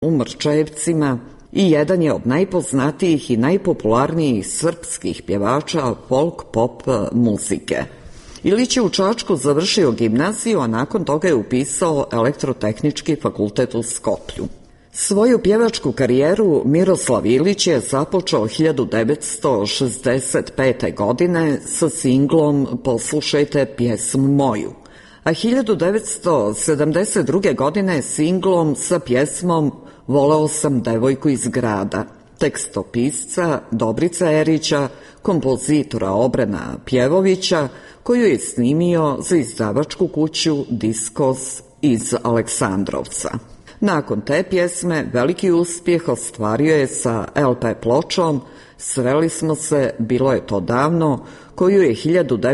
u Mrčajevcima i jedan je od najpoznatijih i najpopularnijih srpskih pjevača folk pop muzike. Ilić je u Čačku završio gimnaziju, a nakon toga je upisao Elektrotehnički fakultet u Skoplju. Svoju pjevačku karijeru Miroslav Ilić je započeo 1965. godine sa singlom Poslušajte pjesmu moju, a 1972. godine singlom sa pjesmom Voleo sam devojku iz grada, tekstopisca Dobrica Erića, kompozitora Obrena Pjevovića, koju je snimio za izdavačku kuću Diskos iz Aleksandrovca. Nakon te pjesme veliki uspjeh ostvario je sa LP pločom Sreli smo se, bilo je to davno, koju je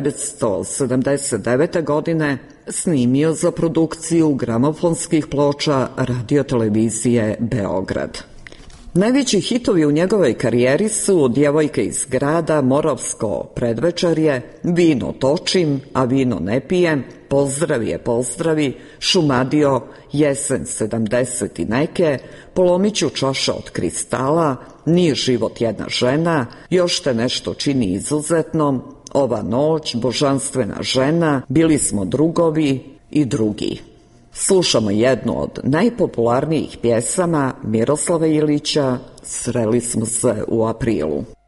1979. godine snimio za produkciju gramofonskih ploča radiotelevizije Beograd. Najveći hitovi u njegovoj karijeri su Djevojka iz grada, Moravsko predvečerje, Vino točim, a vino ne pijem, Pozdravi je pozdravi, Šumadio, Jesen 70 i neke, Polomiću čaša od kristala, Nije život jedna žena, Još te nešto čini izuzetnom, Ova noć, Božanstvena žena, Bili smo drugovi i drugi. Slušamo jednu od najpopularnijih pjesama Miroslava Ilića, Sreli smo se u aprilu.